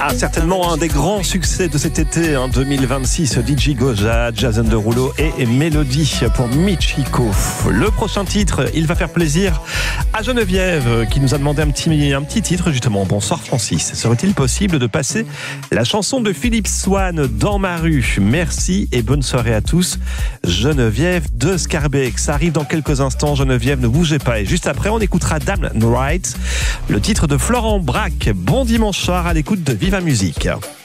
Ah, certainement un des grands succès de cet été 2026, DJ Goja, Jason Derulo et Mélodie pour Michiko. Le prochain titre, il va faire plaisir à Geneviève qui nous a demandé un petit titre justement. Bonsoir Francis, serait-il possible de passer la chanson de Philippe Swan dans ma rue? Merci et bonne soirée à tous. Geneviève de Scarbeck. Ça arrive dans quelques instants, Geneviève, ne bougez pas. Et juste après, on écoutera Damn Right, le titre de Florent Braque. Bon dimanche soir à l'écoute de Viva Musique.